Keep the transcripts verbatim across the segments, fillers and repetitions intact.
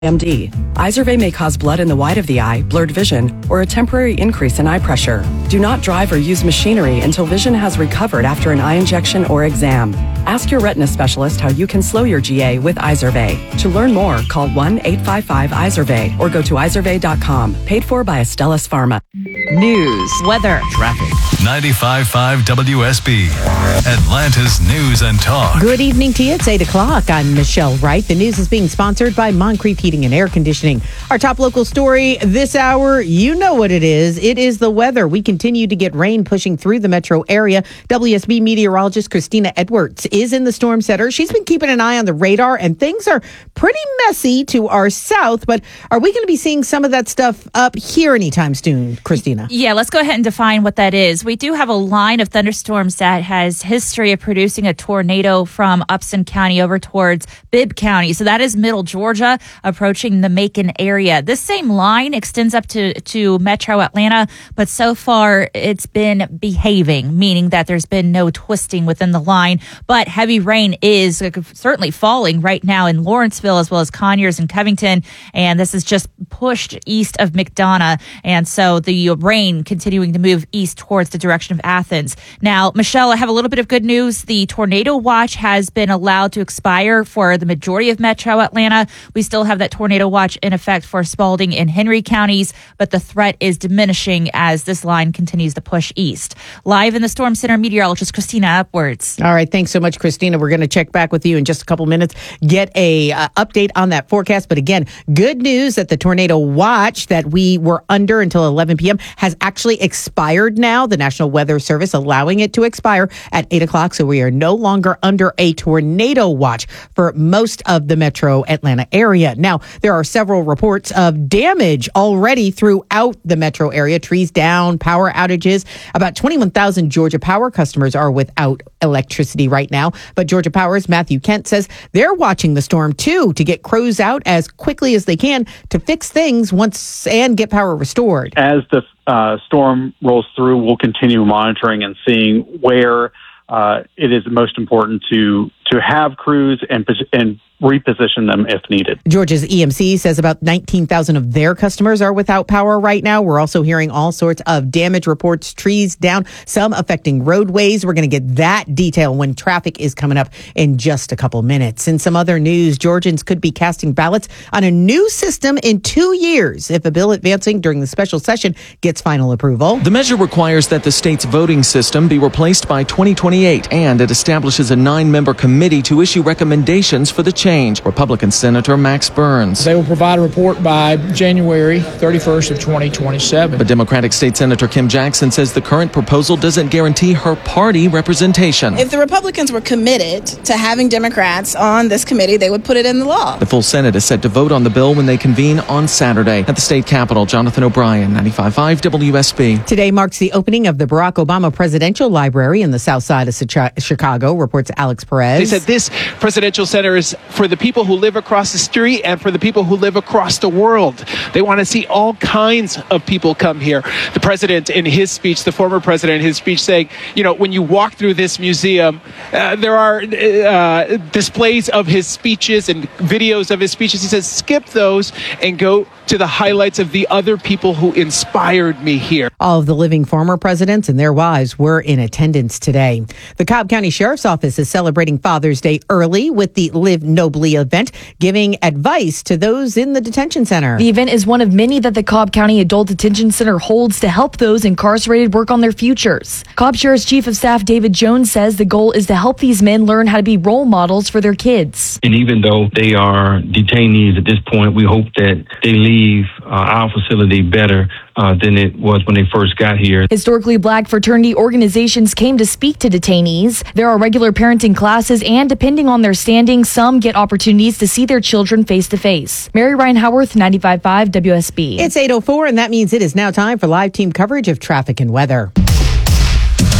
M D. Izervay may cause blood in the white of the eye, blurred vision, or a temporary increase in eye pressure. Do not drive or use machinery until vision has recovered after an eye injection or exam. Ask your retina specialist how you can slow your G A with Izervay. To learn more, call one eight five five Izervay or go to izervay dot com. Paid for by Astellas Pharma. News, weather, traffic. ninety-five point five W S B, Atlanta's News and Talk. Good evening to you. It's eight o'clock. I'm Michelle Wright. The news is being sponsored by Moncrief Heating and Air Conditioning. Our top local story this hour, you know what it is. It is the weather. We continue to get rain pushing through the metro area. W S B meteorologist Christina Edwards is in the storm center. She's been keeping an eye on the radar, and things are pretty messy to our south. But are we going to be seeing some of that stuff up here anytime soon, Christina? Yeah, let's go ahead and define what that is. We do have a line of thunderstorms that has history of producing a tornado from Upson County over towards Bibb County. So that is middle Georgia, approaching the Macon area. This same line extends up to, to metro Atlanta, but so far it's been behaving, meaning that there's been no twisting within the line. But heavy rain is certainly falling right now in Lawrenceville as well as Conyers and Covington. And this is just pushed east of McDonough. And so the rain continuing to move east towards the direction of Athens. Now, Michelle, I have a little bit of good news. The tornado watch has been allowed to expire for the majority of metro Atlanta. We still have that tornado watch in effect for Spalding and Henry counties, but the threat is diminishing as this line continues to push east. Live in the Storm Center, meteorologist Christina Upwards. All right. Thanks so much, Christina. We're going to check back with you in just a couple minutes, get a uh, update on that forecast. But again, good news that the tornado watch that we were under until eleven p.m. has actually expired now. The National Weather Service allowing it to expire at eight o'clock. So we are no longer under a tornado watch for most of the metro Atlanta area. Now, there are several reports of damage already throughout the metro area. Trees down, power outages. About twenty-one thousand Georgia Power customers are without electricity right now. But Georgia Power's Matthew Kent says they're watching the storm too to get crews out as quickly as they can to fix things once and get power restored. As the uh, storm rolls through, we'll continue monitoring and seeing where uh, it is most important to to have crews and and reposition them if needed. Georgia's E M C says about nineteen thousand of their customers are without power right now. We're also hearing all sorts of damage reports, trees down, some affecting roadways. We're going to get that detail when traffic is coming up in just a couple minutes. In some other news, Georgians could be casting ballots on a new system in two years if a bill advancing during the special session gets final approval. The measure requires that the state's voting system be replaced by twenty twenty-eight, and it establishes a nine-member committee to issue recommendations for the change. Republican Senator Max Burns. They will provide a report by January thirty-first of twenty twenty-seven. But Democratic State Senator Kim Jackson says the current proposal doesn't guarantee her party representation. If the Republicans were committed to having Democrats on this committee, they would put it in the law. The full Senate is set to vote on the bill when they convene on Saturday. At the state capitol, Jonathan O'Brien, ninety-five point five W S B. Today marks the opening of the Barack Obama Presidential Library in the south side of Chicago, reports Alex Perez. They said this presidential center is for the people who live across the street and for the people who live across the world. They want to see all kinds of people come here. The president in his speech, the former president in his speech saying, you know, when you walk through this museum, uh, there are uh, displays of his speeches and videos of his speeches. He says, skip those and go to the highlights of the other people who inspired me here. All of the living former presidents and their wives were in attendance today. The Cobb County Sheriff's Office is celebrating Father's Day early with the Live Nobly event, giving advice to those in the detention center. The event is one of many that the Cobb County Adult Detention Center holds to help those incarcerated work on their futures. Cobb Sheriff's Chief of Staff David Jones says the goal is to help these men learn how to be role models for their kids. And even though they are detainees at this point, we hope that they leave uh, our facility better Uh, than it was when they first got here. Historically Black fraternity organizations came to speak to detainees. There are regular parenting classes, and depending on their standing, some get opportunities to see their children face to face. Mary Ryan Howarth, ninety-five point five W S B. It's eight oh four, and that means it is now time for live team coverage of traffic and weather.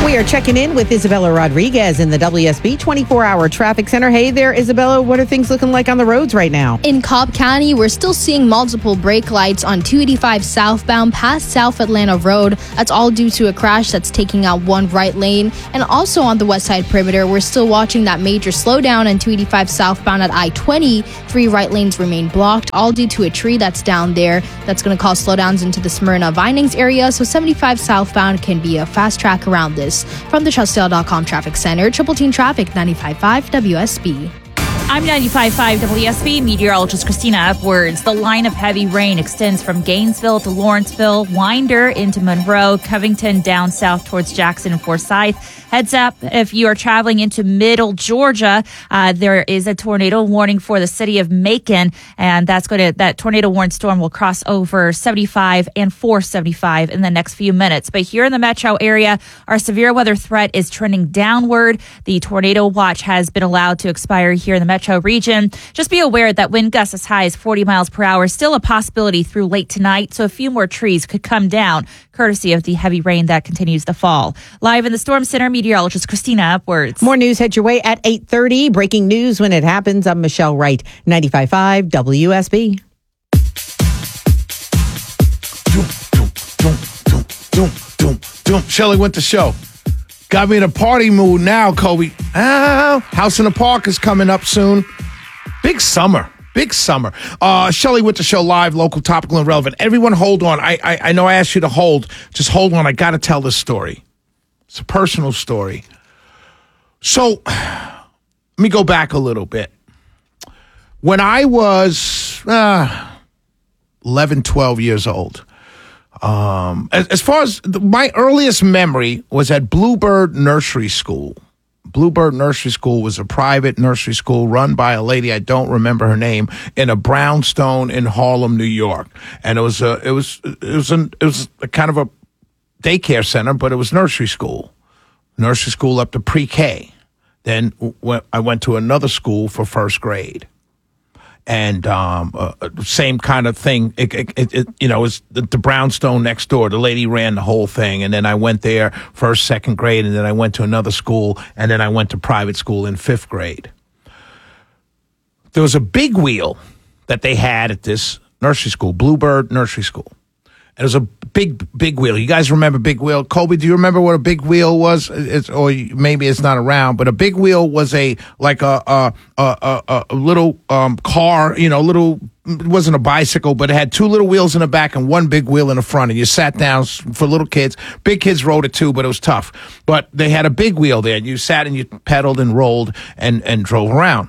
We are checking in with Isabella Rodriguez in the W S B twenty-four hour traffic center. Hey there, Isabella. What are things looking like on the roads right now? In Cobb County, we're still seeing multiple brake lights on two eighty-five southbound past South Atlanta Road. That's all due to a crash that's taking out one right lane. And also on the west side perimeter, we're still watching that major slowdown on two eighty-five southbound at I twenty. Three right lanes remain blocked, all due to a tree that's down there. That's going to cause slowdowns into the Smyrna Vinings area. So seventy-five southbound can be a fast track around this. From the Trustdale dot com Traffic Center, Triple Team Traffic, ninety-five point five W S B. I'm ninety-five point five W S B meteorologist Christina Upwards. The line of heavy rain extends from Gainesville to Lawrenceville, Winder into Monroe, Covington down south towards Jackson and Forsyth. Heads up, if you are traveling into middle Georgia, uh, there is a tornado warning for the city of Macon, and that's going to, that tornado warning storm will cross over seventy-five and four seventy-five in the next few minutes. But here in the metro area, our severe weather threat is trending downward. The tornado watch has been allowed to expire here in the metro region. Just be aware that wind gusts as high as forty miles per hour is still a possibility through late tonight, so a few more trees could come down, courtesy of the heavy rain that continues to fall. Live in the Storm Center, meteorologist Christina Upwards. More news head your way at eight thirty. Breaking news when it happens. I'm Michelle Wright, ninety-five point five W S B. Doom, doom, doom, doom, doom, doom, doom. Shelley went to show. Got me in a party mood now, Kobe. Ah, House in the Park is coming up soon. Big summer. Big summer. Uh, Shelley with the show live, local, topical, and relevant. Everyone hold on. I, I, I know I asked you to hold. Just hold on. I got to tell this story. It's a personal story. So let me go back a little bit. When I was uh, eleven, twelve years old, Um, as, as far as the, my earliest memory was at Bluebird Nursery School. Bluebird Nursery School was a private nursery school run by a lady, I don't remember her name, in a brownstone in Harlem, New York. And it was a, it was, it was an, it was a kind of a daycare center, but it was nursery school. Nursery school up to pre-K. Then w- I went to another school for first grade. And um, uh, same kind of thing. It, it, it, you know, it was the, the brownstone next door. The lady ran the whole thing. And then I went there first, second grade, and then I went to another school, and then I went to private school in fifth grade. There was a big wheel that they had at this nursery school, Bluebird Nursery School. And it was a big, big wheel. You guys remember big wheel? Colby, do you remember what a big wheel was? It's, or maybe it's not around, but a big wheel was a like a a a, a, a little um, car. You know, little. It wasn't a bicycle, but it had two little wheels in the back and one big wheel in the front. And you sat down for little kids. Big kids rode it too, but it was tough. But they had a big wheel there. And you sat and you pedaled and rolled and and drove around.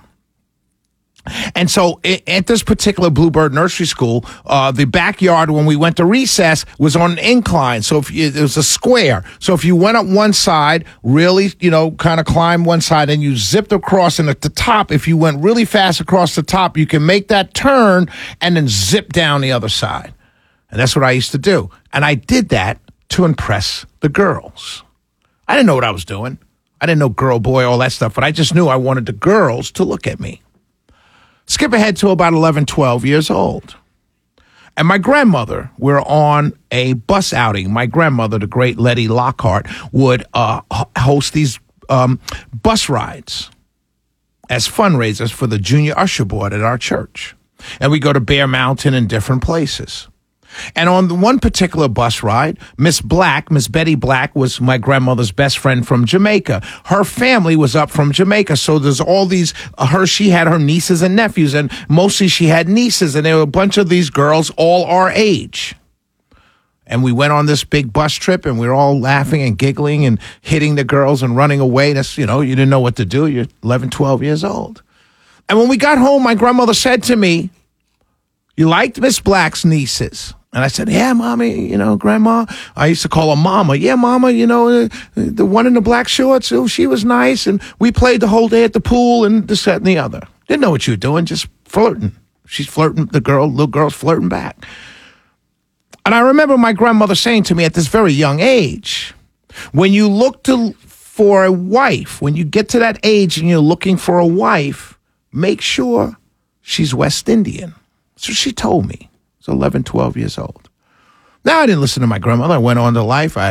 And so at this particular Bluebird Nursery School, uh, the backyard when we went to recess was on an incline. So if you, it was a square. So if you went up one side, really, you know, kind of climbed one side and you zipped across, and at the top, if you went really fast across the top, you can make that turn and then zip down the other side. And that's what I used to do. And I did that to impress the girls. I didn't know what I was doing. I didn't know girl, boy, all that stuff, but I just knew I wanted the girls to look at me. Skip ahead to about eleven, twelve years old. And my grandmother, we're on a bus outing. My grandmother, the great Letty Lockhart, would uh, host these um, bus rides as fundraisers for the Junior Usher Board at our church. And we go to Bear Mountain and different places. And on the one particular bus ride, Miss Black, Miss Betty Black, was my grandmother's best friend from Jamaica. Her family was up from Jamaica, so there's all these, uh, her, she had her nieces and nephews, and mostly she had nieces, and there were a bunch of these girls all our age. And we went on this big bus trip, and we were all laughing and giggling and hitting the girls and running away. That's, you know, you didn't know what to do. You're eleven, twelve years old. And when we got home, my grandmother said to me, "You liked Miss Black's nieces?" And I said, "Yeah, Mommy, you know, Grandma." I used to call her Mama. "Yeah, Mama, you know, uh, the one in the black shorts, oh, she was nice. And we played the whole day at the pool and this, that, and the other." Didn't know what you were doing, just flirting. She's flirting, the girl, little girl's flirting back. And I remember my grandmother saying to me at this very young age, when you look to for a wife, when you get to that age and you're looking for a wife, make sure she's West Indian. So she told me. I was eleven, twelve years old. Now, I didn't listen to my grandmother. I went on to life. I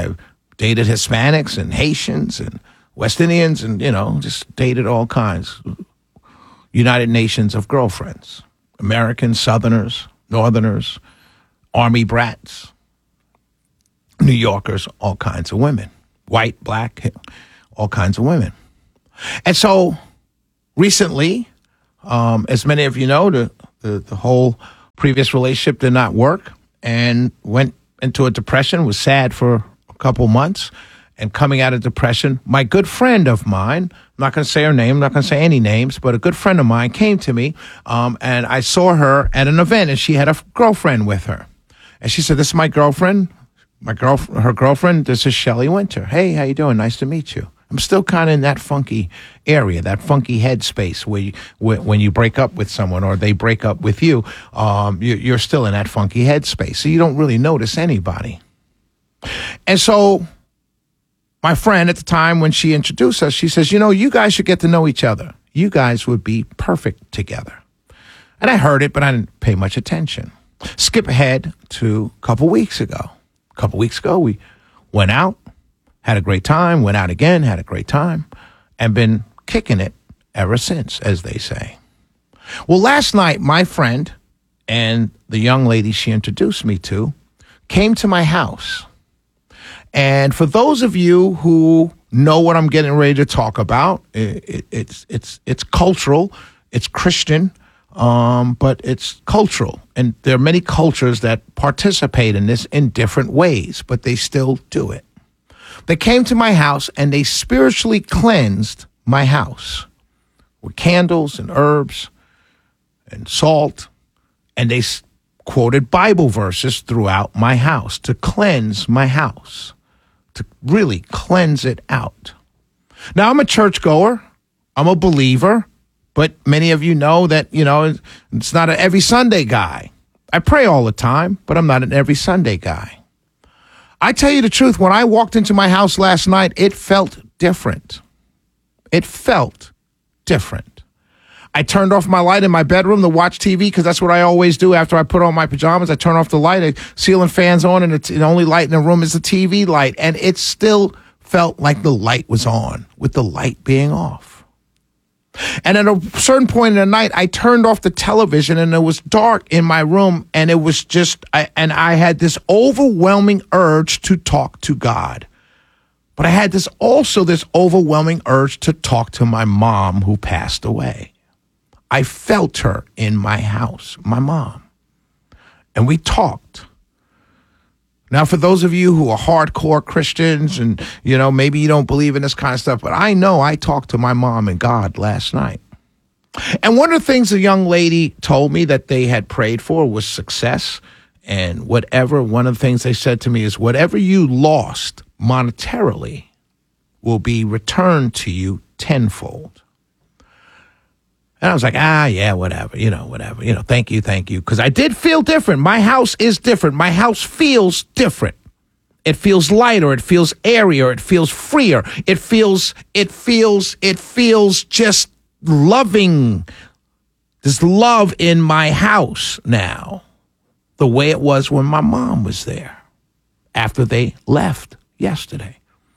dated Hispanics and Haitians and West Indians and, you know, just dated all kinds. United Nations of girlfriends. Americans, Southerners, Northerners, Army brats, New Yorkers, all kinds of women. White, black, all kinds of women. And so recently, um, as many of you know, the, the, the whole previous relationship did not work and went into a depression, was sad for a couple months. And coming out of depression, my good friend of mine, I'm not going to say her name, I'm not going to say any names, but a good friend of mine came to me, um, and I saw her at an event, and she had a f- girlfriend with her. And she said, this is my girlfriend, my girl, her girlfriend, this is Shelley Winter. Hey, how you doing? Nice to meet you. I'm still kind of in that funky area, that funky headspace where, you, where when you break up with someone or they break up with you, um, you, you're still in that funky headspace. So you don't really notice anybody. And so my friend at the time when she introduced us, she says, you know, you guys should get to know each other. You guys would be perfect together. And I heard it, but I didn't pay much attention. Skip ahead to a couple weeks ago. A couple weeks ago, we went out, had a great time, went out again, had a great time, and been kicking it ever since, as they say. Well, last night, my friend and the young lady she introduced me to came to my house. And for those of you who know what I'm getting ready to talk about, it, it, it's it's it's cultural, it's Christian, um, but it's cultural. And there are many cultures that participate in this in different ways, but they still do it. They came to my house and they spiritually cleansed my house with candles and herbs and salt, and they quoted Bible verses throughout my house to cleanse my house. To really cleanse it out. Now, I'm a churchgoer. I'm a believer. But many of you know that, you know, it's not an every Sunday guy. I pray all the time, but I'm not an every Sunday guy. I tell you the truth, when I walked into my house last night, it felt different. It felt different. I turned off my light in my bedroom to watch T V because that's what I always do after I put on my pajamas. I turn off the light, I ceiling fans on, and it's, the only light in the room is the T V light. And it still felt like the light was on with the light being off. And at a certain point in the night, I turned off the television and it was dark in my room. And it was just, I, and I had this overwhelming urge to talk to God. But I had this also this overwhelming urge to talk to my mom who passed away. I felt her in my house, my mom, and we talked. Now, for those of you who are hardcore Christians and, you know, maybe you don't believe in this kind of stuff, but I know I talked to my mom and God last night. And one of the things the young lady told me that they had prayed for was success and whatever. One of the things they said to me is whatever you lost monetarily will be returned to you tenfold. And I was like, ah, yeah, whatever, you know, whatever, you know, thank you, thank you. Because I did feel different. My house is different. My house feels different. It feels lighter. It feels airier. It feels freer. It feels, it feels, it feels just loving. There's love in my house now, the way it was when my mom was there after they left yesterday.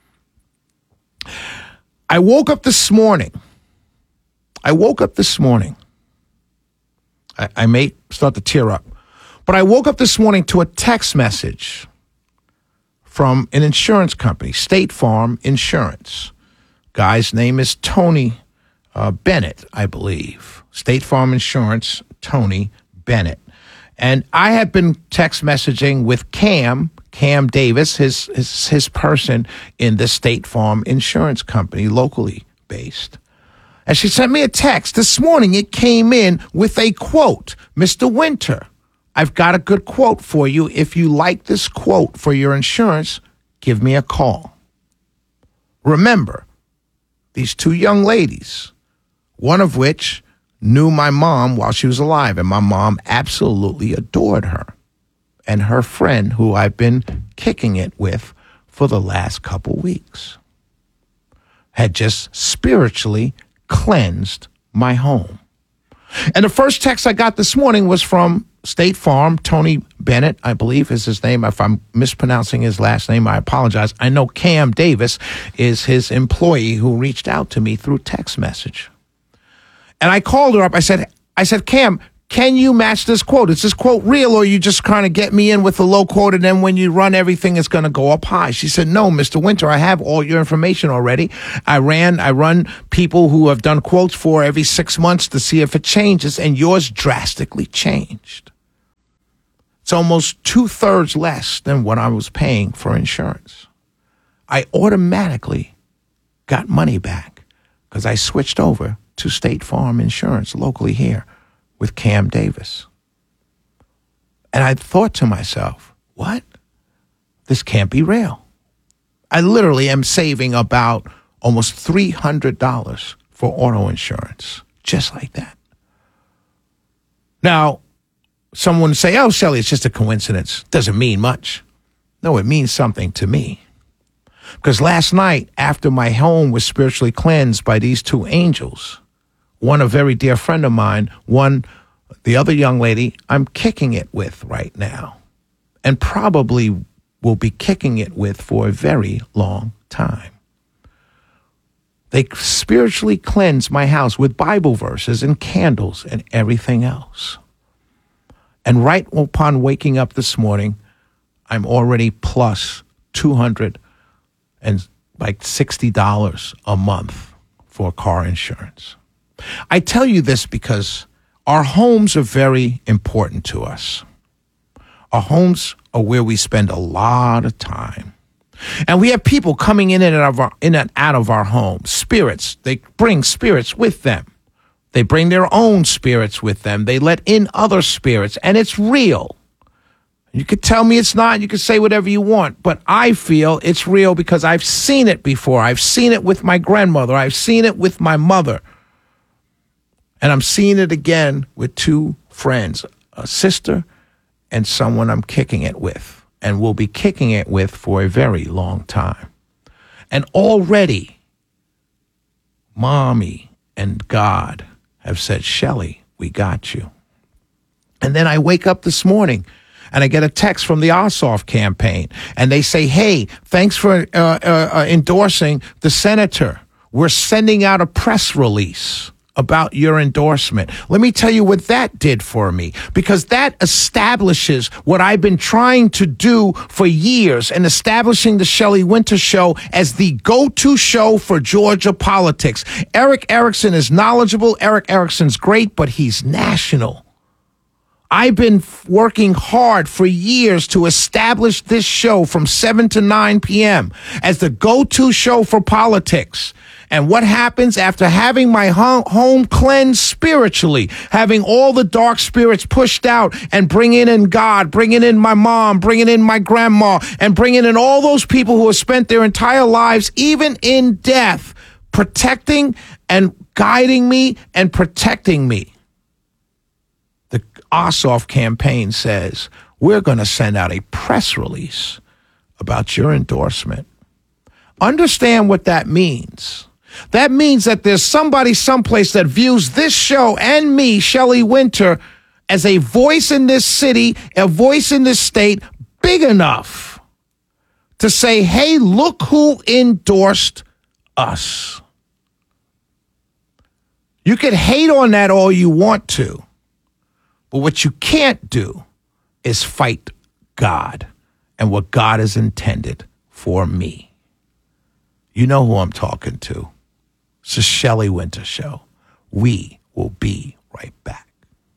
I woke up this morning. I woke up this morning. I, I may start to tear up, but I woke up this morning to a text message from an insurance company, State Farm Insurance. Guy's name is Tony uh, Bennett, I believe. State Farm Insurance, Tony Bennett. And I have been text messaging with Cam, Cam Davis, his his, his person in the State Farm Insurance Company, locally based. And she sent me a text this morning. It came in with a quote. Mister Winter, I've got a good quote for you. If you like this quote for your insurance, give me a call. Remember, these two young ladies, one of which knew my mom while she was alive, and my mom absolutely adored her, and her friend who I've been kicking it with for the last couple weeks, had just spiritually cleansed my home. And the first text I got this morning was from State Farm, Tony Bennett, I believe is his name. If I'm mispronouncing his last name, I apologize. I know Cam Davis is his employee who reached out to me through text message. And I called her up. I said, I said, Cam, can you match this quote? Is this quote real, or you just kind of get me in with a low quote, and then when you run everything, it's going to go up high? She said, no, Mister Winter, I have all your information already. I ran, I run people who have done quotes for every six months to see if it changes, and yours drastically changed. It's almost two-thirds less than what I was paying for insurance. I automatically got money back because I switched over to State Farm Insurance locally here with Cam Davis. And I thought to myself, what? This can't be real. I literally am saving about almost three hundred dollars for auto insurance, just like that. Now, someone would say, oh, Shelly, it's just a coincidence. Doesn't mean much. No, it means something to me. Because last night, after my home was spiritually cleansed by these two angels, one a very dear friend of mine, one, the other young lady, I'm kicking it with right now, and probably will be kicking it with for a very long time. They spiritually cleansed my house with Bible verses and candles and everything else. And right upon waking up this morning, I'm already plus two hundred and like sixty dollars a month for car insurance. I tell you this because our homes are very important to us. Our homes are where we spend a lot of time. And we have people coming in and out of our, in and out of our homes. Spirits, they bring spirits with them. They bring their own spirits with them. They let in other spirits, and it's real. You could tell me it's not. You could say whatever you want, but I feel it's real because I've seen it before. I've seen it with my grandmother. I've seen it with my mother. And I'm seeing it again with two friends, a sister and someone I'm kicking it with, and will be kicking it with for a very long time. And already, Mommy and God have said, Shelly, we got you. And then I wake up this morning and I get a text from the Ossoff campaign, and they say, hey, thanks for uh, uh, uh, endorsing the senator. We're sending out a press release about your endorsement. Let me tell you what that did for me, because that establishes what I've been trying to do for years, and establishing the Shelley Winter Show as the go-to show for Georgia politics. Eric Erickson is knowledgeable. Eric Erickson's great, but he's national. I've been working hard for years to establish this show from seven to nine p.m. as the go-to show for politics. And what happens after having my home cleansed spiritually, having all the dark spirits pushed out, and bringing in God, bringing in my mom, bringing in my grandma, and bringing in all those people who have spent their entire lives, even in death, protecting and guiding me and protecting me. The Ossoff campaign says, we're going to send out a press release about your endorsement. Understand what that means. That means that there's somebody someplace that views this show and me, Shelley Winter, as a voice in this city, a voice in this state, big enough to say, hey, look who endorsed us. You can hate on that all you want to, but what you can't do is fight God and what God has intended for me. You know who I'm talking to. It's the Shelley Winter Show. We will be right back.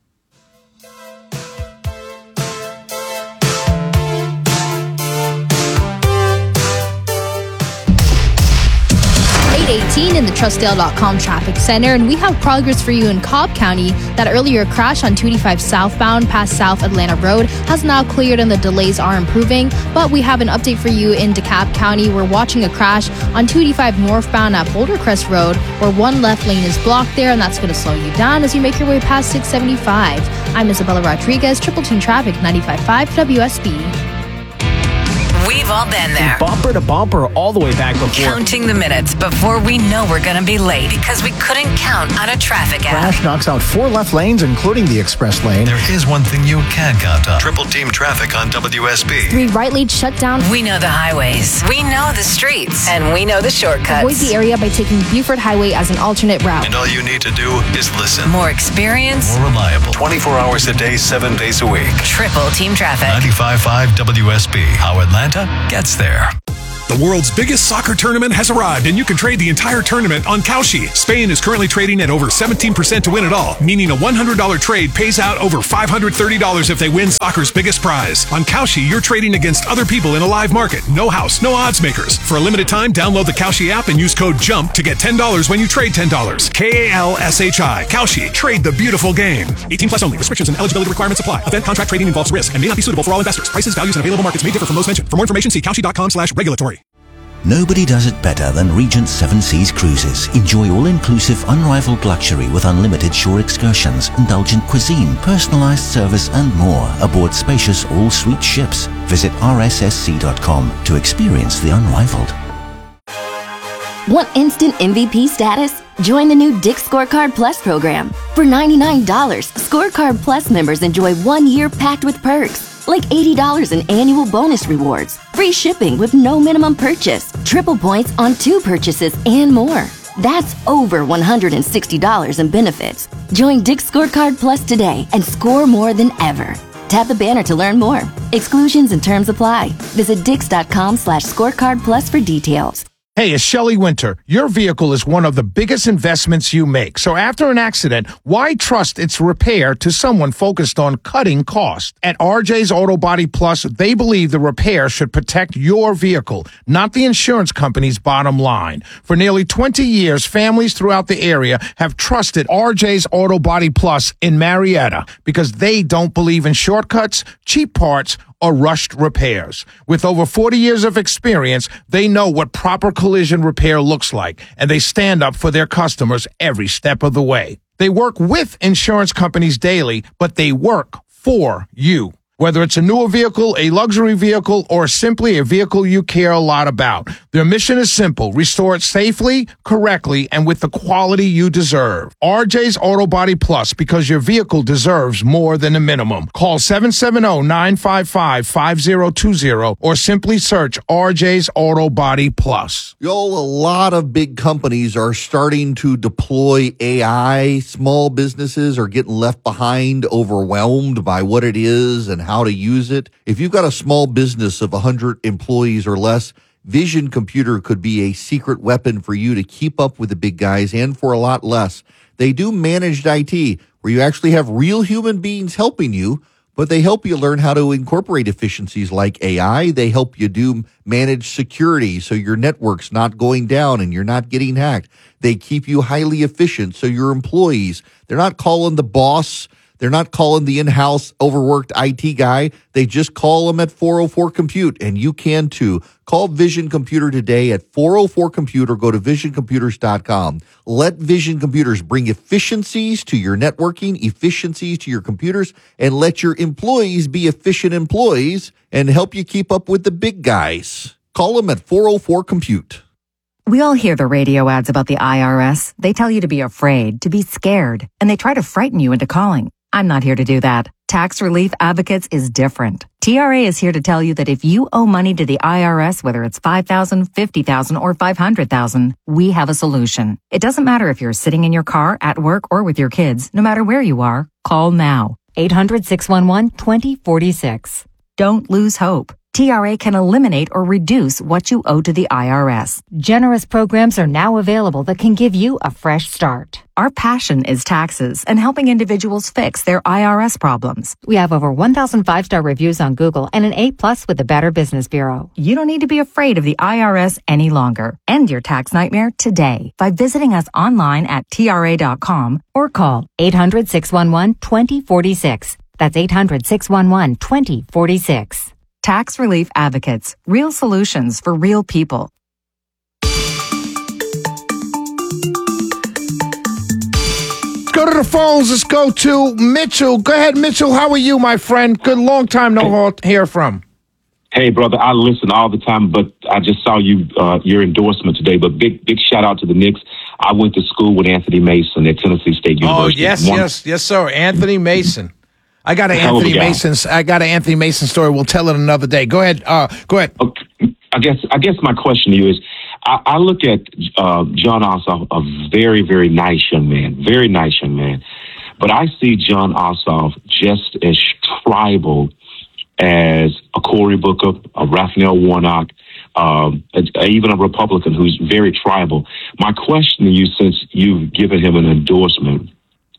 eight eighteen in the Trustdale dot com traffic center, and we have progress for you in Cobb County. That earlier crash on two eighty-five southbound past South Atlanta Road has now cleared and the delays are improving, but we have an update for you in DeKalb County. We're watching a crash on two eighty-five northbound at Boulder Crest Road, where one left lane is blocked there, and that's going to slow you down as you make your way past six seventy-five. I'm Isabella Rodriguez, Triple Tune Traffic, ninety-five point five W S B. We've all been there. Bumper to bumper all the way back before. Counting the minutes before we know we're going to be late because we couldn't count on a traffic app. Crash knocks out four left lanes, including the express lane. There is one thing you can count on. Triple team traffic on W S B. Three right lanes shut down. We know the highways. We know the streets. And we know the shortcuts. Avoid the area by taking Buford Highway as an alternate route. And all you need to do is listen. More experience. More reliable. twenty-four hours a day, seven days a week. Triple team traffic. ninety-five point five W S B. How Atlanta gets there. The world's biggest soccer tournament has arrived, and you can trade the entire tournament on Kalshi. Spain is currently trading at over seventeen percent to win it all, meaning a one hundred dollars trade pays out over five hundred thirty dollars if they win soccer's biggest prize. On Kalshi, you're trading against other people in a live market. No house, no odds makers. For a limited time, download the Kalshi app and use code JUMP to get ten dollars when you trade ten dollars. K A L S H I. Kalshi. Trade the beautiful game. eighteen plus only. Restrictions and eligibility requirements apply. Event contract trading involves risk and may not be suitable for all investors. Prices, values, and available markets may differ from those mentioned. For more information, see kalshi.com slash regulatory. Nobody does it better than Regent Seven Seas Cruises. Enjoy all-inclusive, unrivaled luxury with unlimited shore excursions, indulgent cuisine, personalized service, and more aboard spacious all-suite ships. Visit R S S C dot com to experience the unrivaled. Want instant M V P status? Join the new Dick's Scorecard Plus program. For ninety-nine dollars, Scorecard Plus members enjoy one year packed with perks, like eighty dollars in annual bonus rewards, free shipping with no minimum purchase, triple points on two purchases, and more. That's over one hundred sixty dollars in benefits. Join Dick's Scorecard Plus today and score more than ever. Tap the banner to learn more. Exclusions and terms apply. Visit dix.com slash scorecard plus for details. Hey, it's Shelley Winter. Your vehicle is one of the biggest investments you make. So after an accident, why trust its repair to someone focused on cutting costs? At R J's Auto Body Plus, they believe the repair should protect your vehicle, not the insurance company's bottom line. For nearly twenty years, families throughout the area have trusted R J's Auto Body Plus in Marietta because they don't believe in shortcuts, cheap parts, or rushed repairs. With over forty years of experience, they know what proper collision repair looks like, and they stand up for their customers every step of the way. They work with insurance companies daily, but they work for you. Whether it's a newer vehicle, a luxury vehicle, or simply a vehicle you care a lot about, their mission is simple: restore it safely, correctly, and with the quality you deserve. R J's Auto Body Plus, because your vehicle deserves more than a minimum. Call seven seven zero, nine five five, five zero two zero or simply search R J's Auto Body Plus. Yo, a lot of big companies are starting to deploy A I. Small businesses are getting left behind, overwhelmed by what it is and how to use it. If you've got a small business of one hundred employees or less, Vision Computer could be a secret weapon for you to keep up with the big guys and for a lot less. They do managed I T, where you actually have real human beings helping you, but they help you learn how to incorporate efficiencies like A I. They help you do managed security so your network's not going down and you're not getting hacked. They keep you highly efficient so your employees, they're not calling the boss, they're not calling the in-house overworked I T guy. They just call them at four oh four compute, and you can too. Call Vision Computer today at four oh four compute or go to vision computers dot com. Let Vision Computers bring efficiencies to your networking, efficiencies to your computers, and let your employees be efficient employees and help you keep up with the big guys. Call them at four oh four compute. We all hear the radio ads about the I R S. They tell you to be afraid, to be scared, and they try to frighten you into calling. I'm not here to do that. Tax Relief Advocates is different. T R A is here to tell you that if you owe money to the I R S, whether it's five thousand dollars, fifty thousand dollars, or five hundred thousand dollars, we have a solution. It doesn't matter if you're sitting in your car, at work, or with your kids. No matter where you are, call now. eight hundred, six one one, two zero four six. Don't lose hope. T R A can eliminate or reduce what you owe to the I R S. Generous programs are now available that can give you a fresh start. Our passion is taxes and helping individuals fix their I R S problems. We have over one thousand five-star reviews on Google and an A plus with the Better Business Bureau. You don't need to be afraid of the I R S any longer. End your tax nightmare today by visiting us online at T R A dot com or call eight hundred, six one one, two zero four six. That's eight hundred, six one one, two zero four six. Tax Relief Advocates. Real solutions for real people. Let's go to the phones. Let's go to Mitchell. Go ahead, Mitchell. How are you, my friend? Good long time no hear from. Hey, brother, I listen all the time, but I just saw you uh, your endorsement today. But big, big shout out to the Knicks. I went to school with Anthony Mason at Tennessee State University. Oh, yes, One- yes, yes, sir. Anthony Mason. I got an Hell of a Anthony guy. Mason. I got an Anthony Mason story. We'll tell it another day. Go ahead. Uh, go ahead. Okay. I guess I guess my question to you is, I, I look at uh, John Ossoff, a very, very nice young man, very nice young man. But I see John Ossoff just as tribal as a Cory Booker, a Raphael Warnock, um, a, even a Republican who's very tribal. My question to you, since you've given him an endorsement,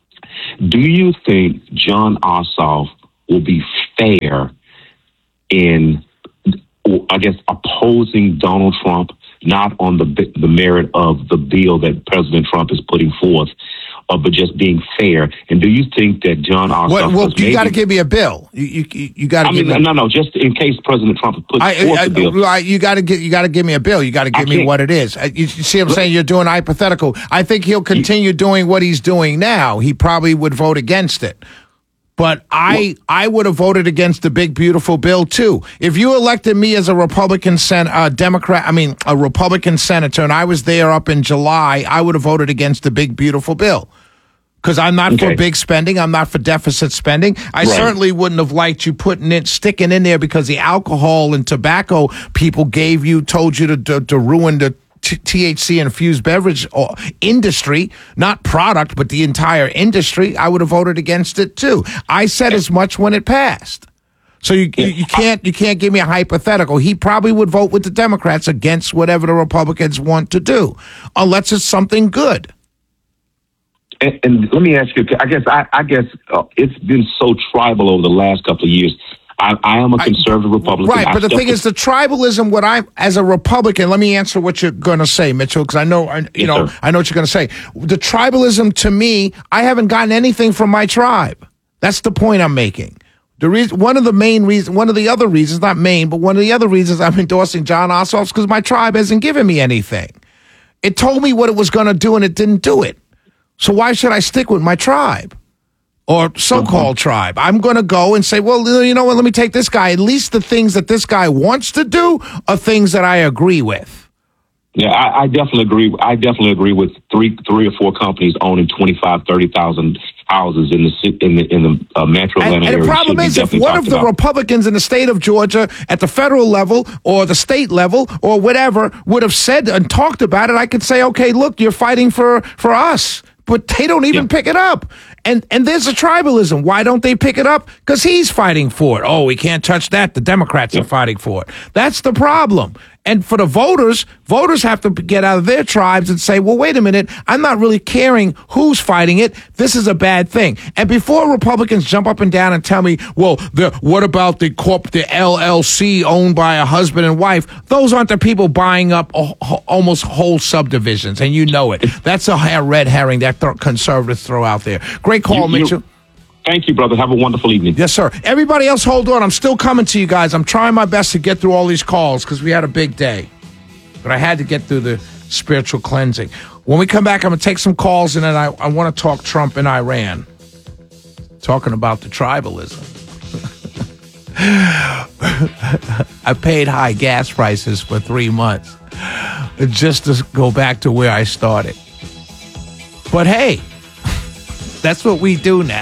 do you think John Ossoff will be fair in, I guess, opposing Donald Trump, not on the the merit of the bill that President Trump is putting forth, uh, but just being fair? And do you think that John Ossoff? Well, well was you got to maybe- give me a bill. You you, you got to I give mean, me. no, no, just in case President Trump puts I, forth I, the bill. I, you got to get. You got to give me a bill. You got to give I me can't- what it is. Uh, You, you see what I'm saying? You're doing hypothetical. I think he'll continue doing what he's doing now. He probably would vote against it. But I I would have voted against the big beautiful bill too. If you elected me as a Republican sen uh, Democrat, I mean a Republican senator, and I was there up in July, I would have voted against the big beautiful bill. Because I'm not Okay. for big spending. I'm not for deficit spending. I Right. certainly wouldn't have liked you putting it, sticking in there because the alcohol and tobacco people gave you, told you to to, to ruin the t- T H C infused beverage uh, industry, not product, but the entire industry. I would have voted against it too. I said as much when it passed. So you, you you can't you can't give me a hypothetical. He probably would vote with the Democrats against whatever the Republicans want to do, unless it's something good. And, and let me ask you, I guess I, I guess uh, it's been so tribal over the last couple of years. I, I am a conservative Republican. Right, I but the still- thing is, the tribalism. What I, as a Republican, let me answer what you're going to say, Mitchell, because I know, I, you Yes, know, sir. I know what you're going to say. The tribalism, to me, I haven't gotten anything from my tribe. That's the point I'm making. The reason, one of the main reasons, one of the other reasons, not main, but one of the other reasons I'm endorsing John Ossoff is because my tribe hasn't given me anything. It told me what it was going to do, and it didn't do it. So why should I stick with my tribe? Or so-called tribe. I'm going to go and say, well, you know what, let me take this guy. At least the things that this guy wants to do are things that I agree with. Yeah, I, I definitely agree. I definitely agree with three, three or four companies owning twenty-five, thirty thousand houses in the ci- in the in the uh, metro And, Atlanta and area. the problem should be is, if definitely one talked of the about. Republicans in the state of Georgia at the federal level or the state level or whatever would have said and talked about it, I could say, okay, look, you're fighting for, for us. But they don't even pick it up. And and there's a tribalism. Why don't they pick it up? Because he's fighting for it. Oh, we can't touch that. The Democrats are fighting for it. That's the problem. And for the voters, voters have to get out of their tribes and say, well, wait a minute. I'm not really caring who's fighting it. This is a bad thing. And before Republicans jump up and down and tell me, well, the, what about the corp, the L L C owned by a husband and wife? Those aren't the people buying up a, a, almost whole subdivisions. And you know it. That's a ha- red herring that th- conservatives throw out there. Great call, You- you- Mitchell. Thank you, brother. Have a wonderful evening. Yes, sir. Everybody else, hold on. I'm still coming to you guys. I'm trying my best to get through all these calls because we had a big day. But I had to get through the spiritual cleansing. When we come back, I'm going to take some calls, and then I, I want to talk Trump and Iran. Talking about the tribalism. I paid high gas prices for three months just to go back to where I started. But hey, that's what we do now.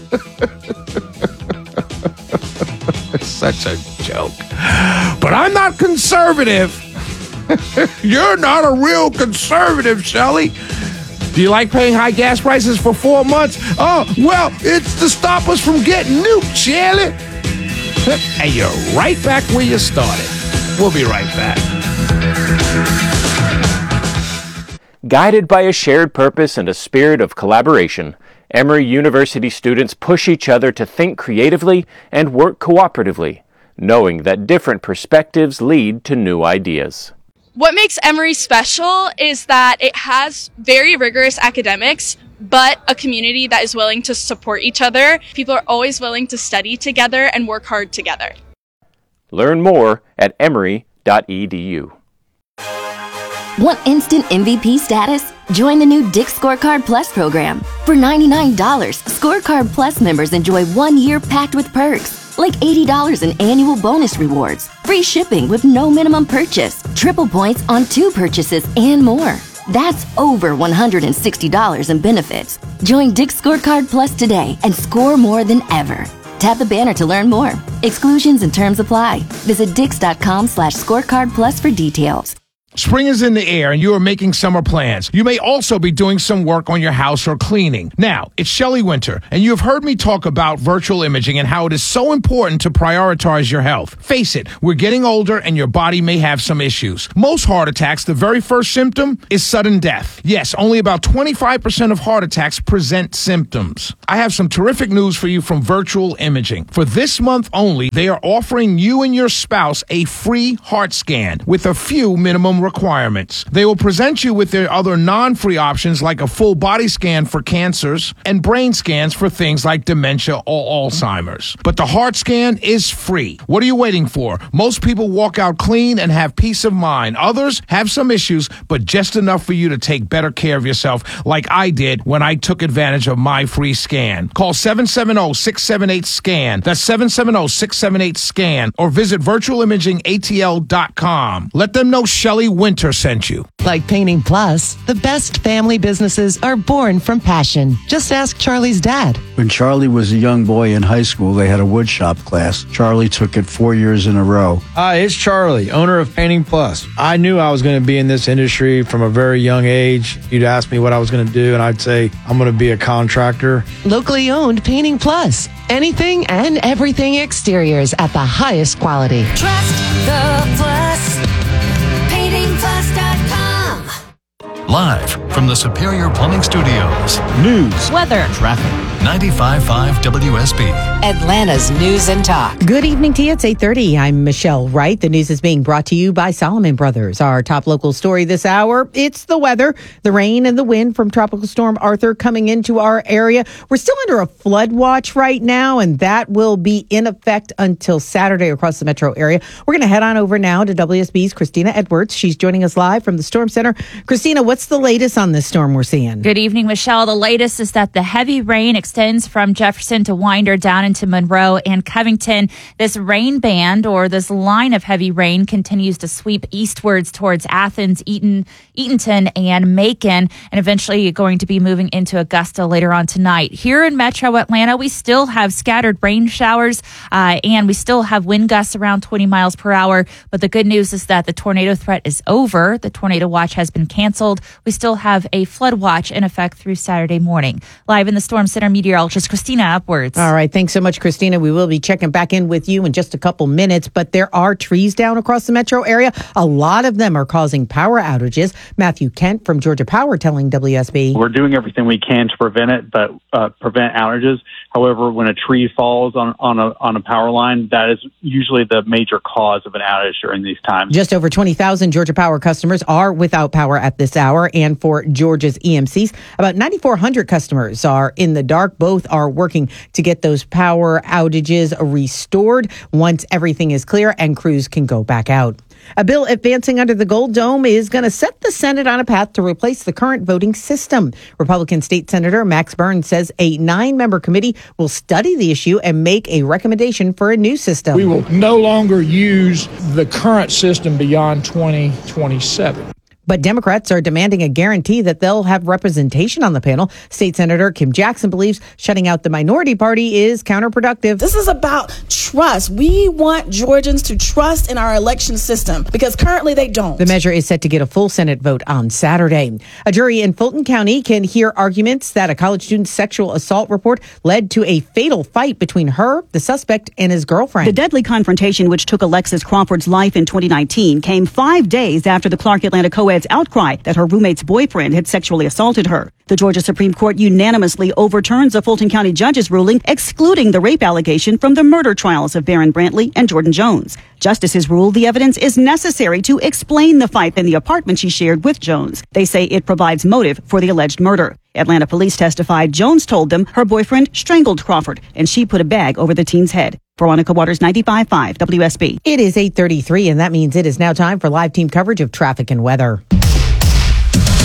It's such a joke. But I'm not conservative. You're not a real conservative, Shelley. Do you like paying high gas prices for four months? Oh, well, it's to stop us from getting nuked, Shelley. And you're right back where you started. We'll be right back. Guided by a shared purpose and a spirit of collaboration, Emory University students push each other to think creatively and work cooperatively, knowing that different perspectives lead to new ideas. What makes Emory special is that it has very rigorous academics, but a community that is willing to support each other. People are always willing to study together and work hard together. Learn more at emory dot e d u. Want instant M V P status? Join the new Dick Scorecard Plus program. For ninety-nine dollars, Scorecard Plus members enjoy one year packed with perks, like eighty dollars in annual bonus rewards, free shipping with no minimum purchase, triple points on two purchases, and more. That's over one hundred sixty dollars in benefits. Join Dick's Scorecard Plus today and score more than ever. Tap the banner to learn more. Exclusions and terms apply. Visit dix.com slash scorecard plus for details. Spring is in the air and you are making summer plans. You may also be doing some work on your house or cleaning. Now, it's Shelley Winter, and you have heard me talk about virtual imaging and how it is so important to prioritize your health. Face it, we're getting older and your body may have some issues. Most heart attacks, the very first symptom is sudden death. Yes, only about twenty-five percent of heart attacks present symptoms. I have some terrific news for you from Virtual Imaging. For this month only, they are offering you and your spouse a free heart scan with a few minimum requirements. They will present you with their other non-free options like a full body scan for cancers and brain scans for things like dementia or Alzheimer's. But the heart scan is free. What are you waiting for? Most people walk out clean and have peace of mind. Others have some issues, but just enough for you to take better care of yourself like I did when I took advantage of my free scan. Call seven seven zero, six seven eight, SCAN. That's seven seven zero, six seven eight, SCAN. Or visit virtual imaging A T L dot com. Let them know Shelley Winter sent you. Like Painting Plus, the best family businesses are born from passion. Just ask Charlie's dad. When Charlie was a young boy in high school, they had a woodshop class. Charlie took it four years in a row. Hi, it's Charlie, owner of Painting Plus. I knew I was going to be in this industry from a very young age. You'd ask me what I was going to do, and I'd say, I'm going to be a contractor. Locally owned Painting Plus. Anything and everything exteriors at the highest quality. Trust the Plus. painting plus dot com. Live from the Superior Plumbing Studios. News, weather, traffic. ninety-five point five W S B. Atlanta's News and Talk. Good evening to you. It's eight thirty. I'm Michelle Wright. The news is being brought to you by Solomon Brothers. Our top local story this hour, it's the weather. The rain and the wind from Tropical Storm Arthur coming into our area. We're still under a flood watch right now, and that will be in effect until Saturday across the metro area. We're going to head on over now to W S B's Christina Edwards. She's joining us live from the Storm Center. Christina, what's the latest on this storm we're seeing? Good evening, Michelle. The latest is that the heavy rain extends from Jefferson to Winder down into Monroe and Covington. This rain band, or this line of heavy rain, continues to sweep eastwards towards Athens, Eaton, Eatonton, and Macon, and eventually going to be moving into Augusta later on tonight. Here in Metro Atlanta, we still have scattered rain showers, uh, and we still have wind gusts around twenty miles per hour. But the good news is that the tornado threat is over. The tornado watch has been canceled. We still have a flood watch in effect through Saturday morning. Live in the Storm Center, meteorologist Christina Upwards. All right. Thanks so much, Christina. We will be checking back in with you in just a couple minutes, but there are trees down across the metro area. A lot of them are causing power outages. Matthew Kent from Georgia Power telling W S B. We're doing everything we can to prevent it, but uh, prevent outages. However, when a tree falls on, on a on a power line, that is usually the major cause of an outage during these times. Just over twenty thousand Georgia Power customers are without power at this hour, and for Georgia's E M Cs, about nine thousand four hundred customers are in the dark. Both are working to get those power outages restored once everything is clear and crews can go back out. A bill advancing under the Gold Dome is going to set the Senate on a path to replace the current voting system. Republican State Senator Max Burns says a nine-member committee will study the issue and make a recommendation for a new system. We will no longer use the current system beyond twenty twenty-seven. But Democrats are demanding a guarantee that they'll have representation on the panel. State Senator Kim Jackson believes shutting out the minority party is counterproductive. This is about trust. We want Georgians to trust in our election system because currently they don't. The measure is set to get a full Senate vote on Saturday. A jury in Fulton County can hear arguments that a college student's sexual assault report led to a fatal fight between her, the suspect, and his girlfriend. The deadly confrontation which took Alexis Crawford's life in twenty nineteen came five days after the Clark Atlanta co-ed outcry that her roommate's boyfriend had sexually assaulted her. The Georgia Supreme Court unanimously overturns a Fulton County judge's ruling excluding the rape allegation from the murder trials of Barron Brantley and Jordan Jones. Justices ruled the evidence is necessary to explain the fight in the apartment she shared with Jones. They say it provides motive for the alleged murder. Atlanta police testified Jones told them her boyfriend strangled Crawford and she put a bag over the teen's head. Veronica Waters, ninety-five point five W S B. It is eight thirty-three, and that means it is now time for live team coverage of traffic and weather.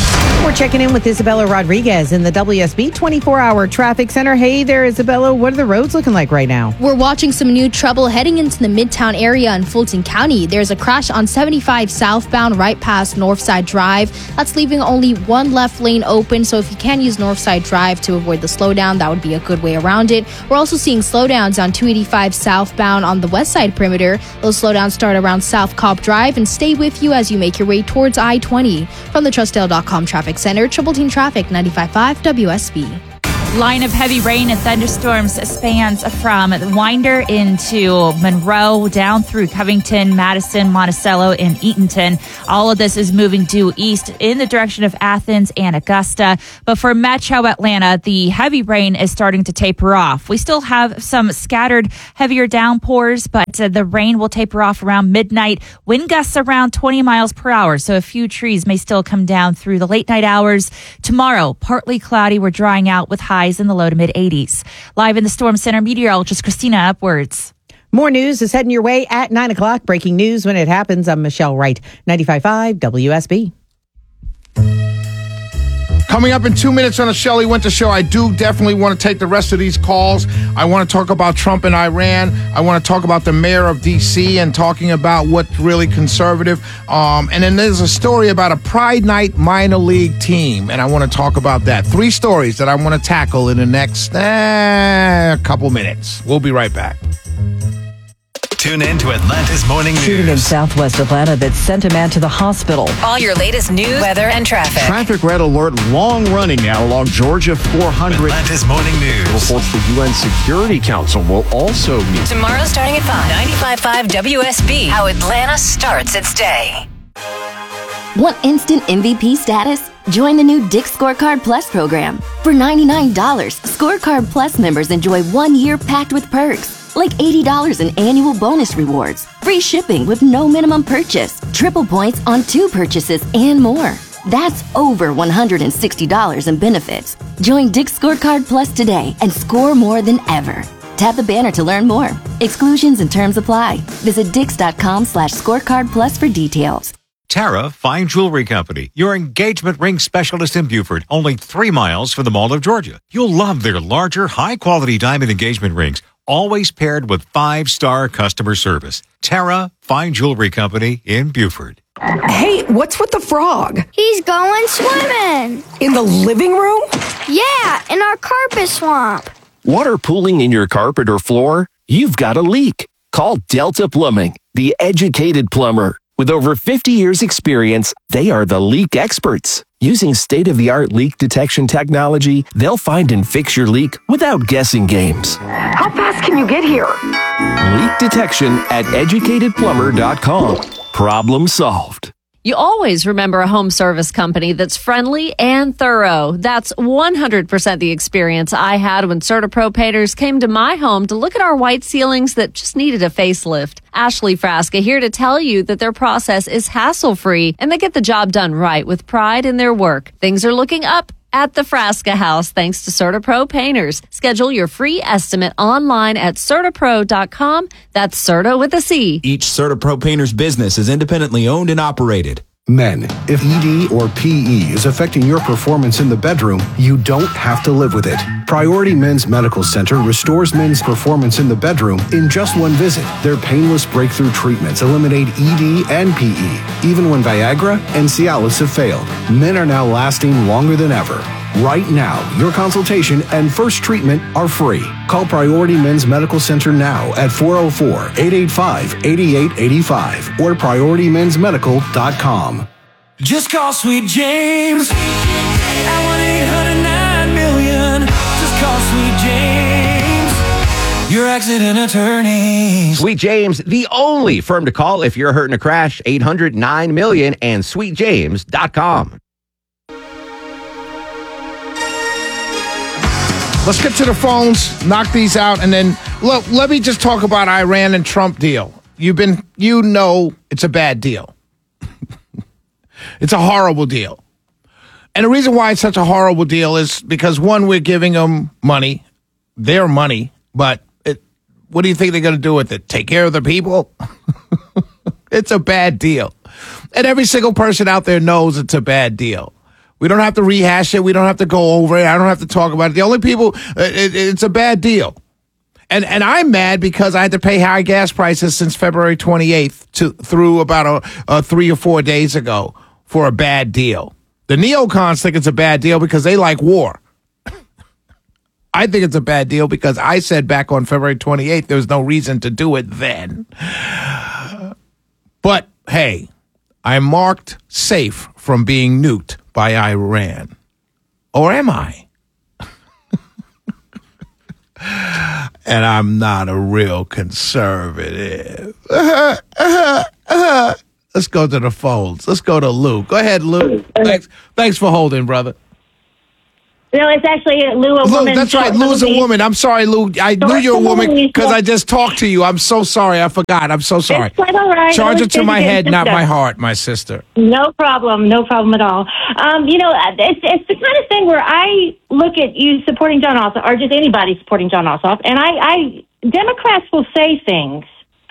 We're checking in with Isabella Rodriguez in the W S B twenty-four hour traffic center. Hey there, Isabella. What are the roads looking like right now? We're watching some new trouble heading into the Midtown area in Fulton County. There's a crash on seventy-five southbound right past Northside Drive. That's leaving only one left lane open, so if you can use Northside Drive to avoid the slowdown, that would be a good way around it. We're also seeing slowdowns on two eighty-five southbound on the west side perimeter. Those slowdowns start around South Cobb Drive and stay with you as you make your way towards I twenty. From the Trustdale dot com Traffic Center, Triple Team Traffic, ninety-five point five W S B. Line of heavy rain and thunderstorms spans from Winder into Monroe, down through Covington, Madison, Monticello, and Eatonton. All of this is moving due east in the direction of Athens and Augusta. But for Metro Atlanta, the heavy rain is starting to taper off. We still have some scattered heavier downpours, but uh, the rain will taper off around midnight. Wind gusts around twenty miles per hour, so a few trees may still come down through the late night hours. Tomorrow, partly cloudy. We're drying out with highs in the low to mid eighties. Live in the Storm Center, meteorologist Christina Upwards. More news is heading your way at nine o'clock. Breaking news when it happens. I'm Michelle Wright, ninety-five point five W S B. Coming up in two minutes on the Shelley Winter Show, I do definitely want to take the rest of these calls. I want to talk about Trump and Iran. I want to talk about the mayor of D C and talking about what's really conservative. Um, and then there's a story about a Pride Night minor league team, and I want to talk about that. Three stories that I want to tackle in the next eh, couple minutes. We'll be right back. Tune in to Atlanta's Morning News. Shooting in southwest Atlanta that sent a man to the hospital. All your latest news, weather, and traffic. Traffic red alert, long running now along Georgia four hundred. Atlanta's Morning News. Reports the U N Security Council will also meet. Tomorrow starting at five. ninety-five point five W S B. How Atlanta starts its day. Want instant M V P status? Join the new Dick's Scorecard Plus program. For ninety-nine dollars, Scorecard Plus members enjoy one year packed with perks. Like eighty dollars in annual bonus rewards, free shipping with no minimum purchase, triple points on two purchases, and more. That's over one hundred sixty dollars in benefits. Join Dick's Scorecard Plus today and score more than ever. Tap the banner to learn more. Exclusions and terms apply. Visit dix.com slash scorecard plus for details. Tara Fine Jewelry Company, your engagement ring specialist in Beaufort, only three miles from the Mall of Georgia. You'll love their larger, high-quality diamond engagement rings, always paired with five-star customer service. Tara Fine Jewelry Company in Beaufort. Hey, what's with the frog? He's going swimming. In the living room? Yeah, in our carpet swamp. Water pooling in your carpet or floor? You've got a leak. Call Delta Plumbing, the educated plumber. With over fifty years experience, they are the leak experts. Using state-of-the-art leak detection technology, they'll find and fix your leak without guessing games. How fast can you get here? Leak detection at educated plumber dot com. Problem solved. You always remember a home service company that's friendly and thorough. That's one hundred percent the experience I had when CertaPro painters came to my home to look at our white ceilings that just needed a facelift. Ashley Frasca here to tell you that their process is hassle-free and they get the job done right with pride in their work. Things are looking up at the Frasca House thanks to CertaPro painters. Schedule your free estimate online at CertaPro dot com. That's Certa with a C. Each CertaPro painter's business is independently owned and operated. Men, if E D or P E is affecting your performance in the bedroom, you don't have to live with it. Priority Men's Medical Center restores men's performance in the bedroom in just one visit. Their painless breakthrough treatments eliminate E D and P E, even when Viagra and Cialis have failed. Men are now lasting longer than ever. Right now, your consultation and first treatment are free. Call Priority Men's Medical Center now at four oh four, eight eight five, eight eight eight five or priority mens medical dot com. Just call Sweet James at one eight hundred nine million. Just call Sweet James, your accident attorney. Sweet James, the only firm to call if you're hurt in a crash. eight hundred nine million and sweet james dot com. Let's get to the phones, knock these out, and then look, let me just talk about Iran and Trump deal. You've been, you know, it's a bad deal. It's a horrible deal. And the reason why it's such a horrible deal is because, one, we're giving them money, their money, but it, what do you think they're going to do with it? Take care of the people? It's a bad deal. And every single person out there knows it's a bad deal. We don't have to rehash it. We don't have to go over it. I don't have to talk about it. The only people, it, it's a bad deal. And and I'm mad because I had to pay high gas prices since February twenty-eighth to through about a, a three or four days ago for a bad deal. The neocons think it's a bad deal because they like war. I think it's a bad deal because I said back on February twenty-eighth there was no reason to do it then. But, hey, I'm marked safe from being nuked by Iran. Or am I? And I'm not a real conservative. Uh, uh, uh. Let's go to the phones. Let's go to Lou. Go ahead, Lou. Thanks, thanks for holding, brother. No, it's actually Lou, a Lou, woman. that's right. Lou's a woman. I'm sorry, Lou. I knew you were a woman because I just talked to you. I'm so sorry. I forgot. I'm so sorry. It's quite all right. Charge it to my head, not sister. my heart, my sister. No problem. No problem at all. Um, you know, it's, it's the kind of thing where I look at you supporting John Ossoff, or just anybody supporting John Ossoff, and I, I Democrats will say things.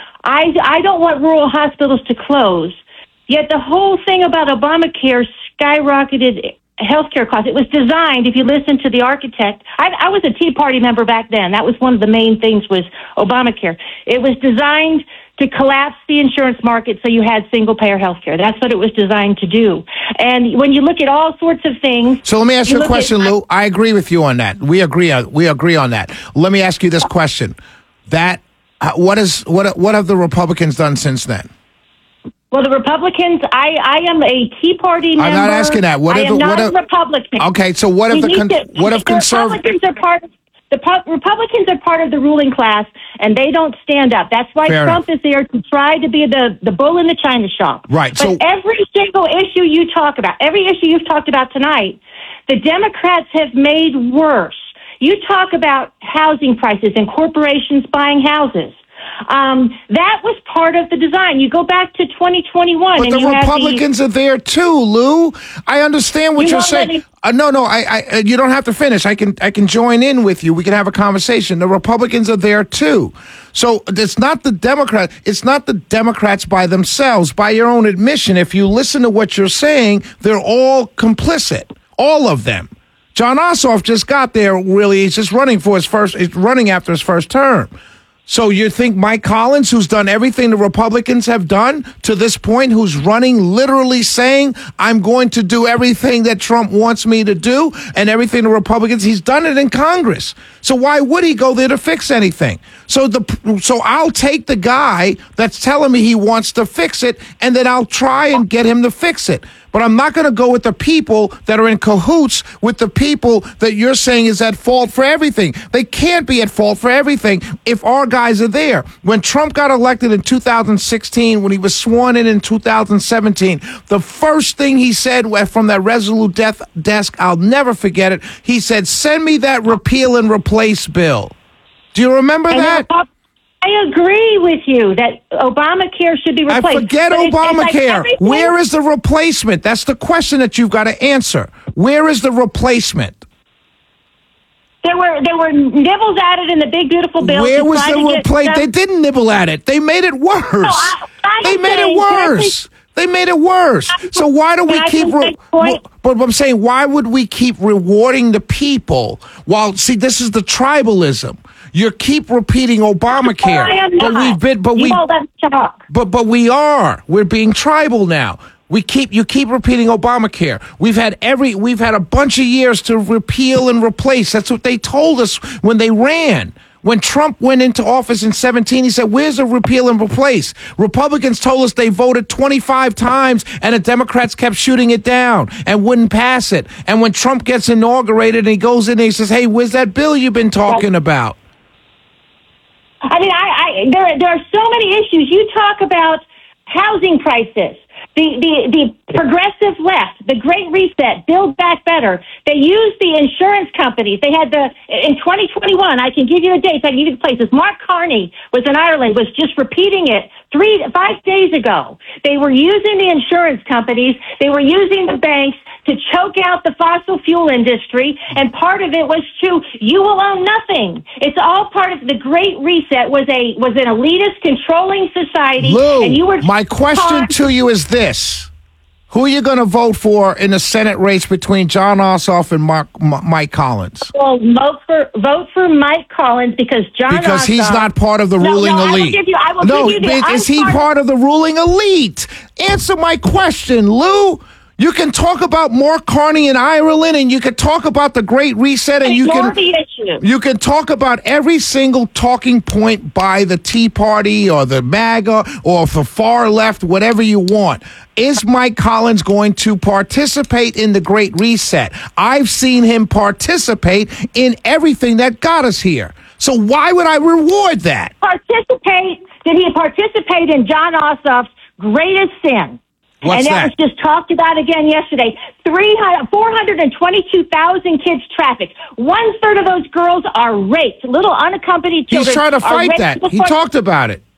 I, I don't want rural hospitals to close, yet the whole thing about Obamacare skyrocketed healthcare costs. It was designed, if you listen to the architect, I, I was a Tea Party member back then. That was one of the main things was Obamacare. It was designed to collapse the insurance market so you had single-payer healthcare. That's what it was designed to do. And when you look at all sorts of things... So let me ask you, you a question, at, Lou. I agree with you on that. We agree on, we agree on that. Let me ask you this question. That what is what what have the Republicans done since then? Well, the Republicans, I, I am a Tea Party member. I'm not asking that. What I if, am not what if, a Republican. Okay, so what if the con- to, what if the conservatives? Republicans are part of, the po- Republicans are part of the ruling class, and they don't stand up. That's why Fair Trump enough. is there to try to be the, the bull in the china shop. Right. But So every single issue you talk about, every issue you've talked about tonight, the Democrats have made worse. You talk about housing prices and corporations buying houses. Um, that was part of the design. You go back to twenty twenty-one. But and the you Republicans have are there too, Lou. I understand what You you're won't saying. let me- Uh, no, no, I, I, uh, you don't have to finish. I can, I can join in with you. We can have a conversation. The Republicans are there too. So it's not the Democrat. It's not the Democrats by themselves. By your own admission, if you listen to what you're saying, they're all complicit. All of them. John Ossoff just got there. Really, he's just running for his first. He's running after his first term. So you think Mike Collins, who's done everything the Republicans have done to this point, who's running literally saying, I'm going to do everything that Trump wants me to do and everything the Republicans, he's done it in Congress. So why would he go there to fix anything? So the so I'll take the guy that's telling me he wants to fix it, and then I'll try and get him to fix it. But I'm not going to go with the people that are in cahoots with the people that you're saying is at fault for everything. They can't be at fault for everything if our guys are there. When Trump got elected in two thousand sixteen, when he was sworn in in two thousand seventeen, the first thing he said from that Resolute death desk, I'll never forget it, he said, send me that repeal and replace bill. Do you remember And that? I agree with you that Obamacare should be replaced. I forget But it's- it's like Obamacare. everything- Where is the replacement? That's the question that you've got to answer. Where is the replacement? There were there were nibbles at it in the big beautiful bill. Where to was try the to get replacement? They some- didn't nibble at it. They made it worse. No, I- I they am made saying- it can I worse. please- They made it worse. So why do we Can I keep? please Re- make a point? but I'm saying, why would we keep rewarding the people? While see, this is the tribalism. You keep repeating Obamacare, I am but not. we've been, but You we, all let me talk. but but we are. We're being tribal now. We keep you keep repeating Obamacare. We've had every we've had a bunch of years to repeal and replace. That's what they told us when they ran. When Trump went into office in seventeen, he said, where's the repeal and replace? Republicans told us they voted twenty-five times and the Democrats kept shooting it down and wouldn't pass it. And when Trump gets inaugurated and he goes in and he says, hey, where's that bill you've been talking about? I mean, I, I there there are so many issues. You talk about housing prices. The, the the progressive left, the Great Reset, Build Back Better. They used the insurance companies. They had the in twenty twenty-one. I can give you the dates. I can give you the places. Mark Carney was in Ireland. Was just repeating it three five days ago. They were using the insurance companies. They were using the banks to choke out the fossil fuel industry. And part of it was to you will own nothing. It's all part of the Great Reset. Was a was an elitist controlling society. Lou, and you were my question taught- to you is this. Who are you going to vote for in the Senate race between Jon Ossoff and Mark, M- Mike Collins? Well, vote for vote for Mike Collins because Jon Because Ossoff, he's not part of the no, ruling no, elite. I will give you, I will no, give you the, is, is I'm he part, part of the ruling elite? Answer my question, Lou. You can talk about Mark Carney in Ireland, and you can talk about the Great Reset, and you can the issue. you can talk about every single talking point by the Tea Party or the MAGA or the far left, whatever you want. Is Mike Collins going to participate in the Great Reset? I've seen him participate in everything that got us here. So why would I reward that? Participate? Did he participate in Jon Ossoff's greatest sin? What's and that, that? was just talked about again yesterday. four hundred twenty-two thousand kids trafficked. One third of those girls are raped. Little unaccompanied children. He's trying to are fight raped that. He before- talked about it.